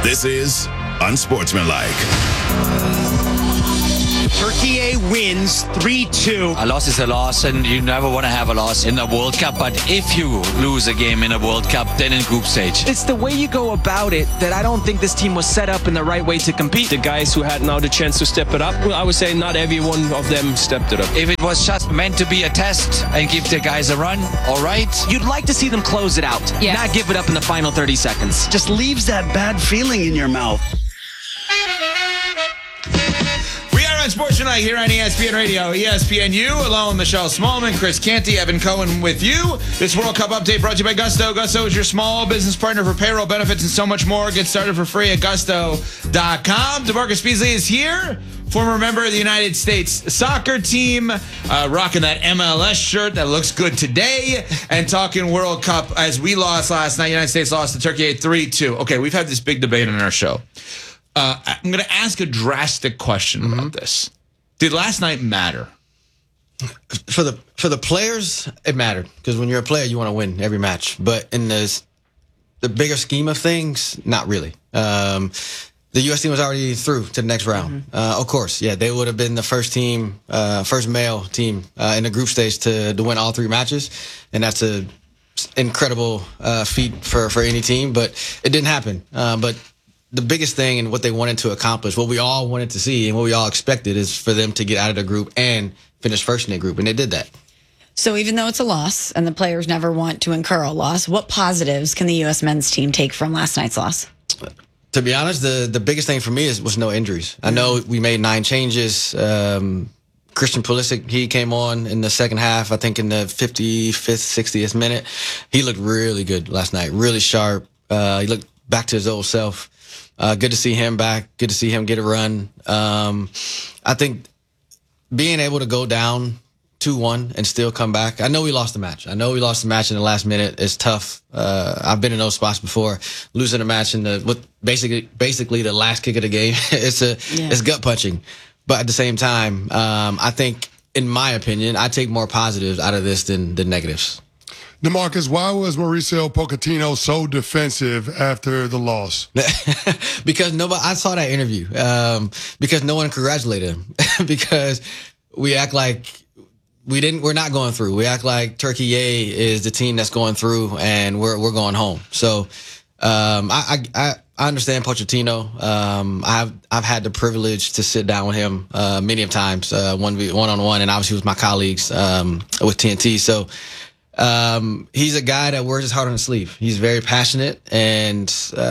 This is Unsportsmanlike. Turkey wins 3-2. A loss is a loss, and you never want to have a loss in the World Cup. But if you lose a game in a World Cup, then in group stage. It's the way you go about it that I don't think this team was set up in the right way to compete. The guys who had now the chance to step it up, well, I would say not every one of them stepped it up. If it was just meant to be a test and give the guys a run, all right. You'd like to see them close it out, not give it up in the final 30 seconds. Just leaves that bad feeling in your mouth. Unsportsmanlike here on ESPN Radio, ESPNU, along with Michelle Smallman, Chris Canty, Evan Cohen with you. This World Cup update brought to you by Gusto. Gusto is your small business partner for payroll, benefits, and so much more. Get started for free at gusto.com. DeMarcus Beasley is here, former member of the United States soccer team, rocking that MLS shirt that looks good today, and talking World Cup as we lost last night. United States lost to Turkey 3-2. Okay, we've had this big debate on our show. I'm going to ask a drastic question about this. Did last night matter? For the players, it mattered, because when you're a player, you want to win every match. But in the bigger scheme of things, not really. The U.S. team was already through to the next round. Of course, they would have been the first team, first male team in the group stage to win all three matches, and that's an incredible feat for any team. But it didn't happen. But the biggest thing and what they wanted to accomplish, what we all wanted to see and what we all expected, is for them to get out of the group and finish first in their group, and they did that. So even though it's a loss and the players never want to incur a loss, what positives can the U.S. men's team take from last night's loss? To be honest, the biggest thing for me was no injuries. I know we made 9 changes. Christian Pulisic, he came on in the second half, I think in the 55th, 60th minute. He looked really good last night, really sharp. He looked back to his old self. Good to see him back. Good to see him get a run. I think being able to go down 2-1 and still come back. I know we lost the match. in the last minute. It's tough. I've been in those spots before. Losing a match with basically the last kick of the game. It's gut punching. But at the same time, I think, in my opinion, I take more positives out of this than negatives. DeMarcus, why was Mauricio Pochettino so defensive after the loss? Because I saw that interview. Because no one congratulated him. Because we act like we're not going through. We act like Turkey is the team that's going through, and we're going home. So I understand Pochettino. I've had the privilege to sit down with him many of times, one-on-one, and obviously with my colleagues with TNT. So he's a guy that wears his heart on his sleeve. He's very passionate, and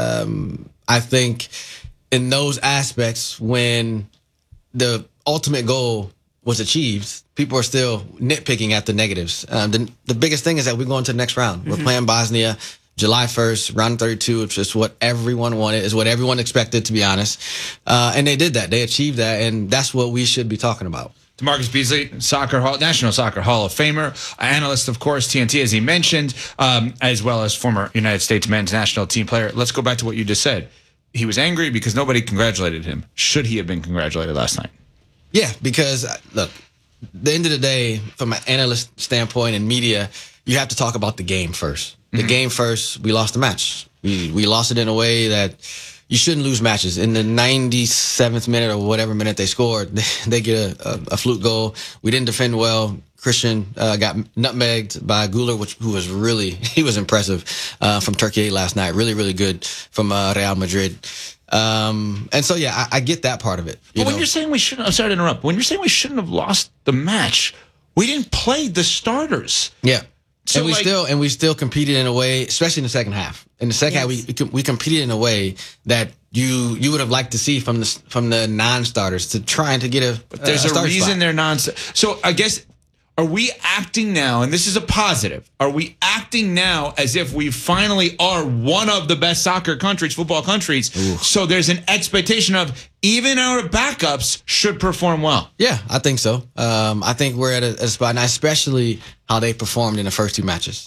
I think in those aspects, when the ultimate goal was achieved, people are still nitpicking at the negatives. The biggest thing is that we're going to the next round. We're playing Bosnia July 1st, round 32, which is what everyone wanted, is what everyone expected, to be honest. And they did that. They achieved that, and that's what we should be talking about. DeMarcus Beasley, National Soccer Hall of Famer, analyst, of course, TNT, as he mentioned, as well as former United States men's national team player. Let's go back to what you just said. He was angry because nobody congratulated him. Should he have been congratulated last night? Yeah, because, look, the end of the day, from an analyst standpoint and media, you have to talk about the game first. The game first, we lost the match. We lost it in a way that you shouldn't lose matches. In the 97th minute or whatever minute they scored, they get a fluke goal. We didn't defend well. Christian got nutmegged by Güler, who was he was impressive from Turkey last night. Really, really good from Real Madrid. And so, I get that part of it. But when you're saying we shouldn't, I'm sorry to interrupt. When you're saying we shouldn't have lost the match, we didn't play the starters. Yeah. So and we still competed in a way, especially in the second half. In the second half, we competed in a way that you would have liked to see from the non-starters to trying to get a. But there's a reason spot. they're non-starters. So I guess, are we acting now, and this is a positive, are we acting now as if we finally are one of the best soccer countries, football countries? Ooh. So there's an expectation of even our backups should perform well? Yeah, I think so. I think we're at a spot, and especially how they performed in the first 2 matches.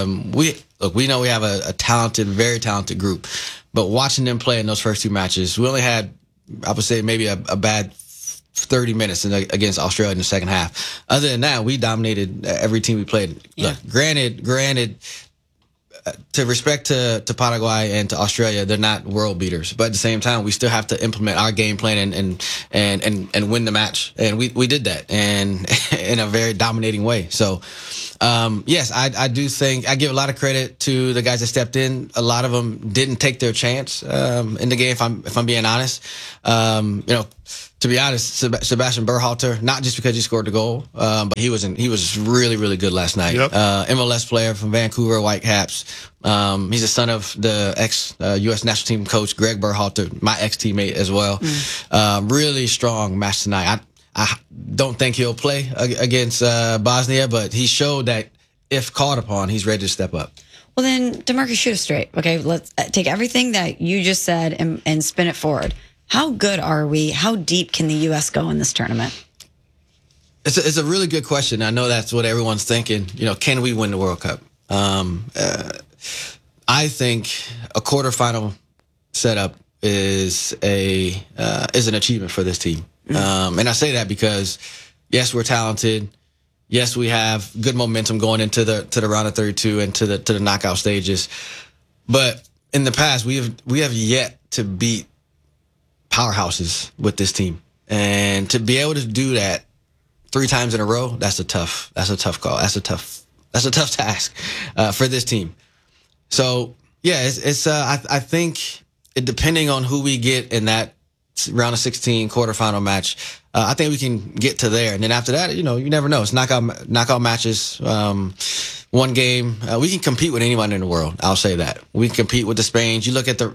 We know we have a talented, very talented group, but watching them play in those first 2 matches, we only had, I would say, maybe a bad 30 minutes against Australia in the second half. Other than that, we dominated every team we played. Yeah. Look, granted, to respect to Paraguay and to Australia, they're not world beaters. But at the same time, we still have to implement our game plan and win the match. And we did that, and in a very dominating way. So, yes, I do think I give a lot of credit to the guys that stepped in. A lot of them didn't take their chance in the game. If I'm being honest, to be honest, Sebastian Berhalter, not just because he scored the goal, but he was really, really good last night. Yep. MLS player from Vancouver Whitecaps. He's the son of the ex-U.S. national team coach, Greg Berhalter, my ex-teammate as well. Really strong match tonight. I don't think he'll play against Bosnia, but he showed that if called upon, he's ready to step up. Well, then, DeMarcus, shoot us straight. Okay, let's take everything that you just said and spin it forward. How good are we? How deep can the U.S. go in this tournament? It's a really good question. I know that's what everyone's thinking. Can we win the World Cup? I think a quarterfinal setup is an achievement for this team. And I say that because, yes, we're talented. Yes, we have good momentum going into the round of 32 and to the knockout stages. But in the past, we have yet to beat powerhouses with this team, and to be able to do that 3 times in a row, that's a tough call. That's a tough task for this team. So yeah, I think depending on who we get in that round of 16 quarterfinal match, I think we can get to there. And then after that, you never know. It's knockout matches. One game, we can compete with anyone in the world. I'll say that we can compete with the Spains. You look at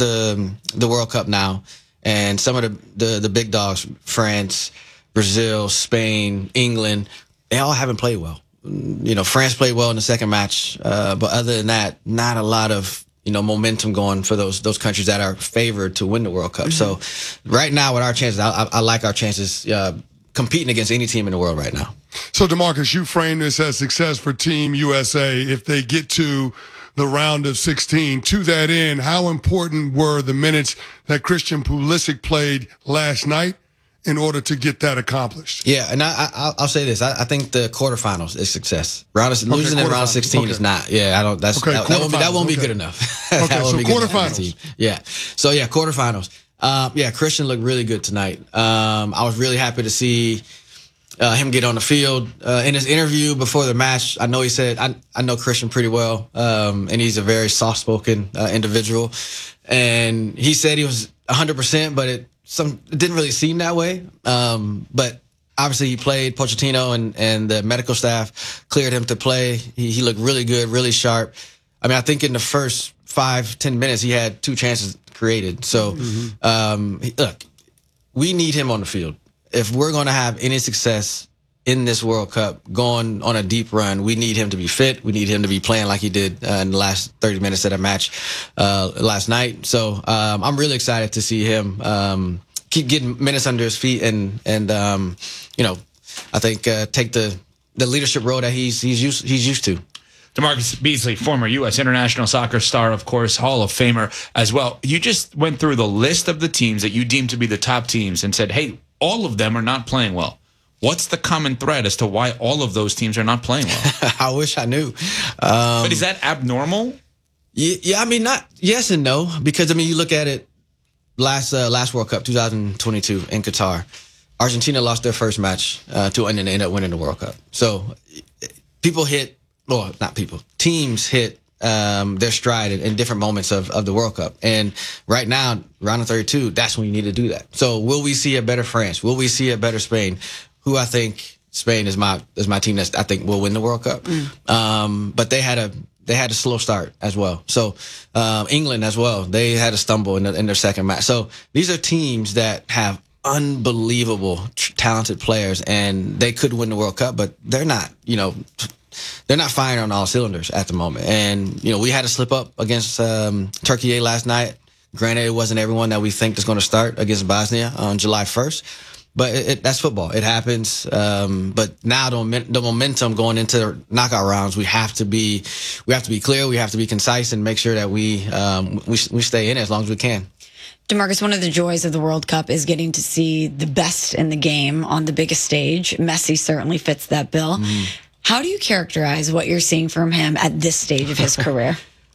the World Cup now. And some of the big dogs, France, Brazil, Spain, England, they all haven't played well. France played well in the second match, but other than that, not a lot of momentum going for those countries that are favored to win the World Cup. So right now, with our chances, I like our chances competing against any team in the world right now. So DeMarcus, you frame this as success for Team USA if they get to the round of 16. To that end, how important were the minutes that Christian Pulisic played last night in order to get that accomplished? Yeah, and I'll say this: I think the quarterfinals is success. Losing in round of 16 is not. Yeah, I don't. That won't be good enough. Okay, so quarterfinals. Yeah. So yeah, quarterfinals. Christian looked really good tonight. I was really happy to see him get on the field. In his interview before the match, I know he said, I know Christian pretty well, and he's a very soft-spoken individual. And he said he was 100%, but it didn't really seem that way. But obviously he played. Pochettino and the medical staff cleared him to play. He looked really good, really sharp. I mean, I think in the first 5-10 minutes, he had 2 chances created. So, look, we need him on the field. If we're going to have any success in this World Cup, going on a deep run, we need him to be fit. We need him to be playing like he did in the last 30 minutes of the match last night. So I'm really excited to see him keep getting minutes under his feet and I think take the leadership role that he's used to. DeMarcus Beasley, former U.S. international soccer star, of course, Hall of Famer as well. You just went through the list of the teams that you deem to be the top teams and said, hey, all of them are not playing well. What's the common thread as to why all of those teams are not playing well? I wish I knew. But is that abnormal? Yeah, I mean, not yes and no, because I mean, you look at it. Last World Cup, 2022 in Qatar, Argentina lost their first match to and then end up winning the World Cup. So teams hit their stride in different moments of the World Cup. And right now, round of 32, that's when you need to do that. So will we see a better France? Will we see a better Spain? Who I think Spain is my team that I think will win the World Cup. But they had a slow start as well. So England as well, they had a stumble in their second match. So these are teams that have unbelievable talented players, and they could win the World Cup, but they're not, they're not firing on all cylinders at the moment. And, we had to slip up against Turkey last night. Granted, it wasn't everyone that we think is going to start against Bosnia on July 1st. But that's football. It happens. But now the momentum going into the knockout rounds, we have to be clear. We have to be concise and make sure that we stay in it as long as we can. DeMarcus, one of the joys of the World Cup is getting to see the best in the game on the biggest stage. Messi certainly fits that bill. How do you characterize what you're seeing from him at this stage of his career?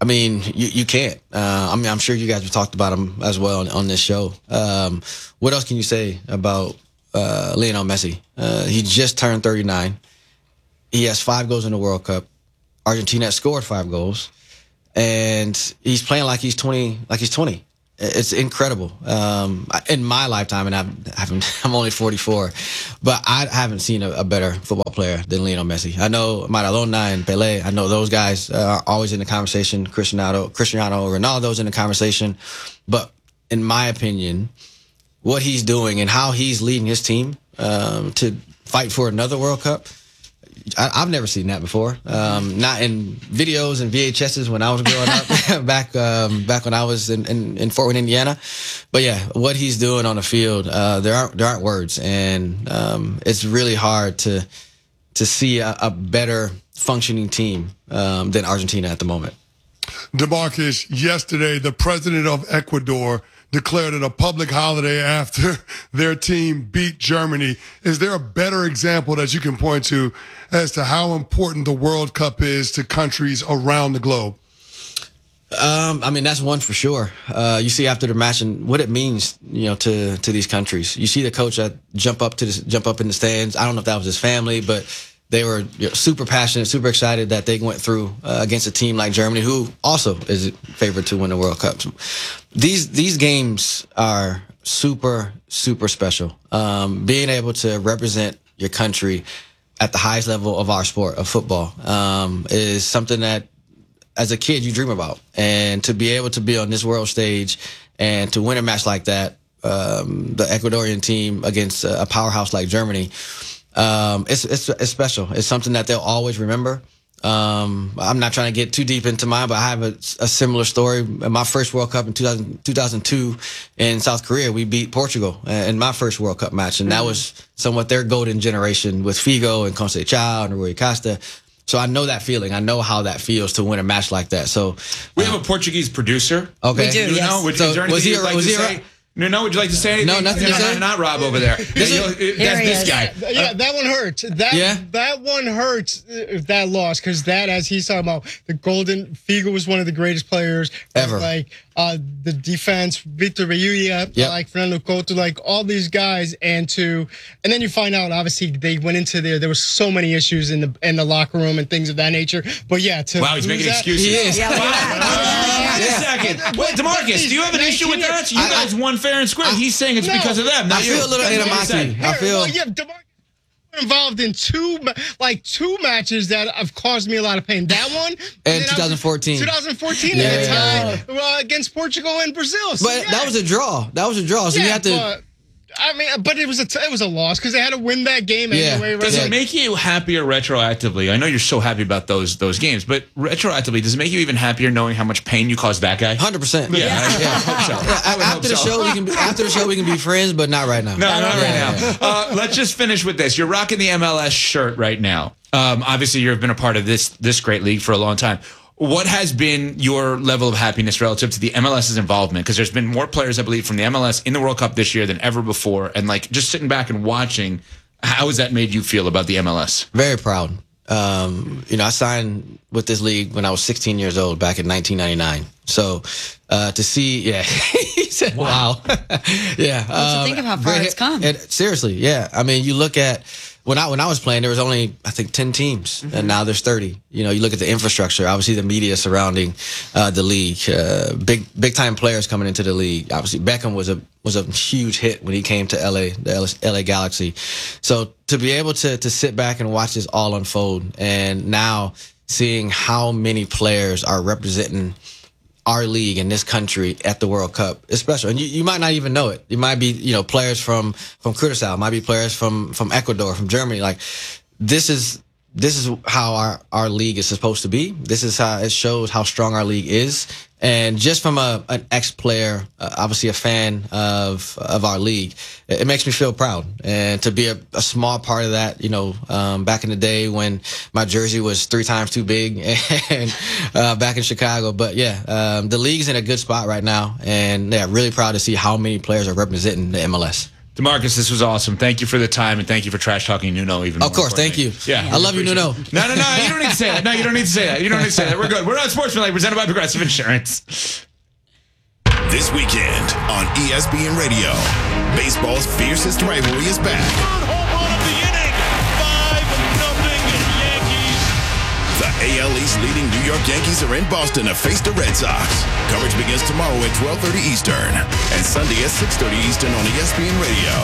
I mean, you can't. I mean, I'm sure you guys have talked about him as well on this show. What else can you say about Lionel Messi? He just turned 39. He has 5 goals in the World Cup. Argentina has scored 5 goals, and he's playing like he's 20. It's incredible. In my lifetime, and I'm only 44, but I haven't seen a better football player than Lionel Messi. I know Maradona and Pelé. I know those guys are always in the conversation. Cristiano Ronaldo's in the conversation. But in my opinion, what he's doing and how he's leading his team to fight for another World Cup, I've never seen that before. Not in videos and VHSs when I was growing up, back when I was in Fort Wayne, Indiana. But yeah, what he's doing on the field, there aren't words, and it's really hard to see a better functioning team than Argentina at the moment. DeMarcus, yesterday, the president of Ecuador declared it a public holiday after their team beat Germany. Is there a better example that you can point to as to how important the World Cup is to countries around the globe? I mean, that's one for sure. You see after the match and what it means, to these countries. You see the coach jump up in the stands. I don't know if that was his family, but they were super passionate, super excited that they went through against a team like Germany, who also is favored to win the World Cup. These games are super, super special. Being able to represent your country at the highest level of our sport, of football, is something that, as a kid, you dream about. And to be able to be on this world stage and to win a match like that, the Ecuadorian team against a powerhouse like Germany, it's special. It's something that they'll always remember. I'm not trying to get too deep into mine, but I have a similar story. In my first World Cup in 2002 in South Korea, we beat Portugal in my first World Cup match, and that was somewhat their golden generation with Figo and Conceição and Rui Costa. So I know that feeling. I know how that feels to win a match like that. So we have a Portuguese producer. Okay, we do. Yes. Is there anything you'd like to say? No, would you like to say anything? No, nothing to say. Not Rob over there. That's this guy. Yeah, that one hurts. That one hurts if that loss, because that, as he's talking about, the golden Figo was one of the greatest players ever. Like the defense, Victor Veyuya, like Fernando Couto, like all these guys, and then you find out obviously they went into there was so many issues in the locker room and things of that nature. But yeah, wow, he's making excuses. He is. Wait a second. Wait, DeMarcus, do you have an issue with that? You guys won fair and square. He's saying it's because of them. I feel a little animosity. DeMarcus involved in two matches that have caused me a lot of pain. That one and 2014. 2014 against Portugal and Brazil. So, but that was a draw. So you have to. But it was a loss because they had to win that game anyway. Right? Does it make you happier retroactively? I know you're so happy about those games, but retroactively, does it make you even happier knowing how much pain you caused that guy? 100%. Yeah. I hope so. After the show, we can be friends, but not right now. No, not right now. Let's just finish with this. You're rocking the MLS shirt right now. Obviously, you've been a part of this great league for a long time. What has been your level of happiness relative to the MLS's involvement? Because there's been more players, I believe, from the MLS in the World Cup this year than ever before. And just sitting back and watching, how has that made you feel about the MLS? Very proud. I signed with this league when I was 16 years old back in 1999. So to see, he said, wow. Yeah. So think of how far it's come. Seriously, yeah. I mean, you look at when I was playing, there was only, I think, 10 teams, and now there's 30. You look at the infrastructure, obviously the media surrounding the league, big time players coming into the league. Obviously, Beckham was a huge hit when he came to LA, the LA Galaxy. So to be able to sit back and watch this all unfold, and now seeing how many players are representing our league in this country at the World Cup is special. And you might not even know it. You might be, players from Curaçao, might be players from Ecuador, from Germany. Like, this is how our league is supposed to be. This is how it shows how strong our league is. And just from an ex-player, obviously a fan of our league, it makes me feel proud. And to be a small part of that, back in the day when my jersey was 3 times too big and back in Chicago. But the league's in a good spot right now. And really proud to see how many players are representing the MLS. DeMarcus, this was awesome. Thank you for the time, and thank you for trash talking Nuno even more. Of course, thank you. Yeah. I love you, Nuno. No, you don't need to say that. No, you don't need to say that. You don't need to say that. We're good. We're on Sportsmanlike, presented by Progressive Insurance. This weekend on ESPN Radio, baseball's fiercest rivalry is back. Third home run of the inning. 5-0 Yankees. The AL East leading New York Yankees are in Boston to face the Red Sox. Coverage begins tomorrow at 12:30 Eastern and Sunday at 6:30 Eastern on ESPN Radio.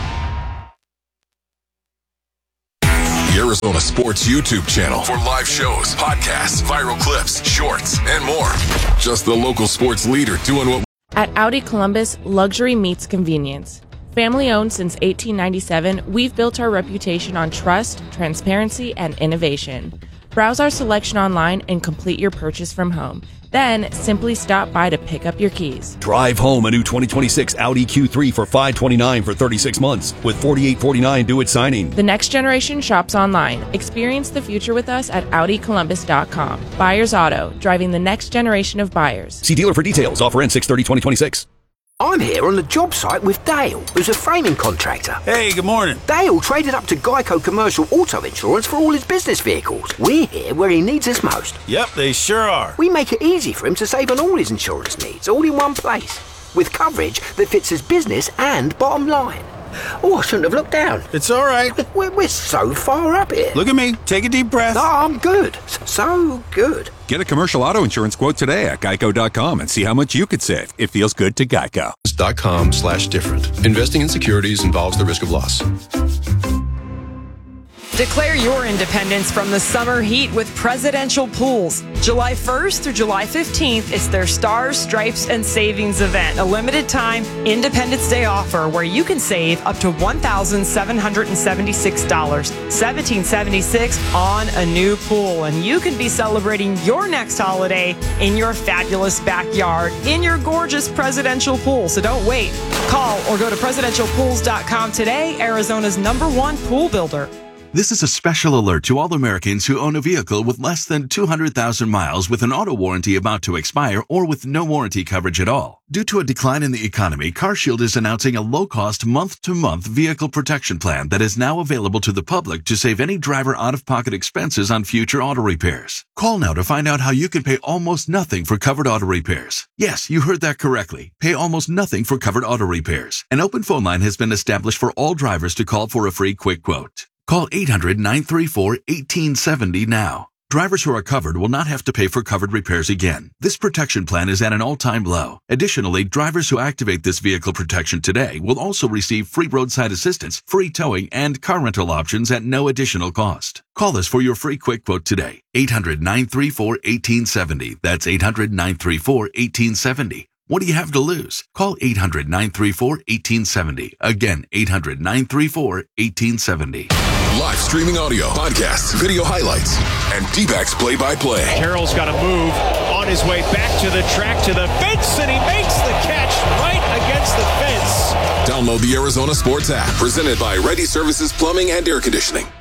The Arizona Sports YouTube channel for live shows, podcasts, viral clips, shorts, and more. Just the local sports leader doing what. At Audi Columbus, luxury meets convenience. Family owned since 1897, we've built our reputation on trust, transparency, and innovation. Browse our selection online and complete your purchase from home. Then simply stop by to pick up your keys. Drive home a new 2026 Audi Q3 for $529 for 36 months with $4849 due at signing. The next generation shops online. Experience the future with us at AudiColumbus.com. Buyers Auto, driving the next generation of buyers. See dealer for details. Offer ends 6/30/2026. I'm here on the job site with Dale, who's a framing contractor. Hey, good morning. Dale traded up to Geico Commercial Auto Insurance for all his business vehicles. We're here where he needs us most. Yep, they sure are. We make it easy for him to save on all his insurance needs, all in one place, with coverage that fits his business and bottom line. Oh, I shouldn't have looked down. It's all right. We're so far up here. Look at me. Take a deep breath. No, I'm good. So good. Get a commercial auto insurance quote today at geico.com and see how much you could save. It feels good to Geico. .com/different. Investing in securities involves the risk of loss. Declare your independence from the summer heat with Presidential Pools. July 1st through July 15th, it's their Stars, Stripes, and Savings event, a limited time Independence Day offer where you can save up to $1,776, $1,776 on a new pool. And you can be celebrating your next holiday in your fabulous backyard in your gorgeous Presidential Pool. So don't wait. Call or go to presidentialpools.com today, Arizona's #1 pool builder. This is a special alert to all Americans who own a vehicle with less than 200,000 miles with an auto warranty about to expire or with no warranty coverage at all. Due to a decline in the economy, CarShield is announcing a low-cost month-to-month vehicle protection plan that is now available to the public to save any driver out-of-pocket expenses on future auto repairs. Call now to find out how you can pay almost nothing for covered auto repairs. Yes, you heard that correctly. Pay almost nothing for covered auto repairs. An open phone line has been established for all drivers to call for a free quick quote. Call 800-934-1870 now. Drivers who are covered will not have to pay for covered repairs again. This protection plan is at an all-time low. Additionally, drivers who activate this vehicle protection today will also receive free roadside assistance, free towing, and car rental options at no additional cost. Call us for your free quick quote today. 800-934-1870. That's 800-934-1870. What do you have to lose? Call 800-934-1870. Again, 800-934-1870. Live streaming audio, podcasts, video highlights, and D-backs play-by-play. Carroll's got to move on his way back to the track, to the fence, and he makes the catch right against the fence. Download the Arizona Sports app, presented by Ready Services Plumbing and Air Conditioning.